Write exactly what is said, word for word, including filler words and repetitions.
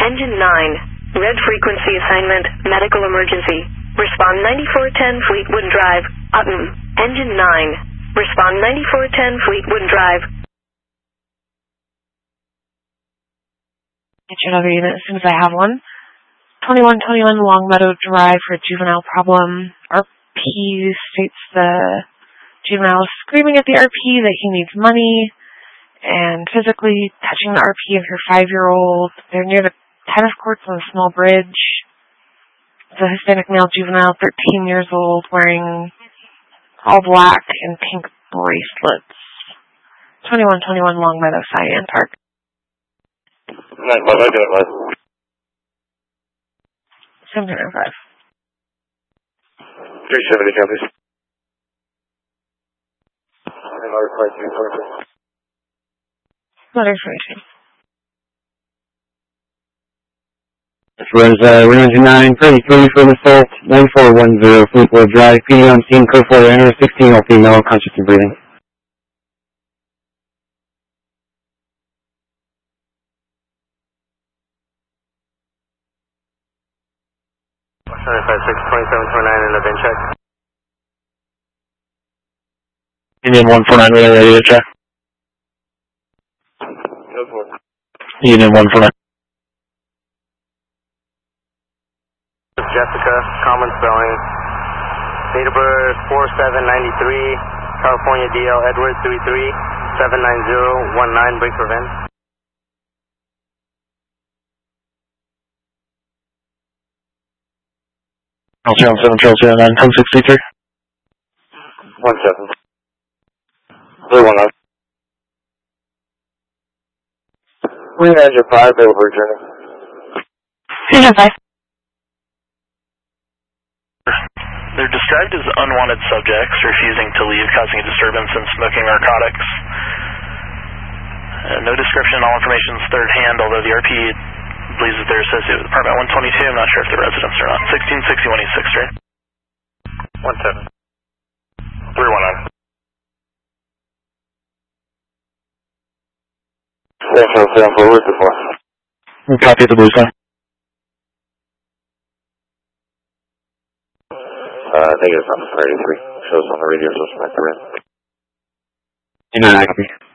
Engine nine. Red frequency assignment, medical emergency. Respond ninety-four ten Fleetwood Drive, Upton. Engine nine. Respond ninety-four ten Fleetwood Drive. Get you another unit as soon as I have one. twenty-one twenty-one Longmeadow Drive for juvenile problem. R P states the juvenile is screaming at the R P that he needs money and physically touching the R P and her five-year-old. They're near the tennis courts on a small bridge. It's a Hispanic male juvenile, thirteen years old, wearing all black and pink bracelets. twenty-one twenty-one Longmeadow, Cyan Park. Nine, five, I got it, right. seven oh five. three seventy, copies. Letter twenty-two, twenty-two. Letter twenty-two. Was uh, one ninety-nine, thirty-three for an assault, nine four one zero Fleetwood Drive, P D on scene, code four, enter, sixteen, all female, conscious and breathing. seven five six, twenty-seven twenty-nine in the bin check. Union one four nine, radar radio check. Union one four nine. Jessica, common spelling. Date of birth four seven ninety-three, California D L Edward three three seven nine zero one nine, break prevent. L seven seven, zero nine, ten sixty-three. one seven. three one nine. Green Ranger five, over journey. Engine five. They're described as unwanted subjects, refusing to leave, causing a disturbance, and smoking narcotics. Uh, no description, all information is third hand, although the R P believes that they're associated with Apartment one twenty-two. I'm not sure if they're residents or not. sixteen sixty-one East sixth Street. one seven. three one nine. San Fran, San Fran, where's the four? Copy the blue sign. Uh, negative on thirty-three. Shows on the radio, so it's back to red. United, I copy.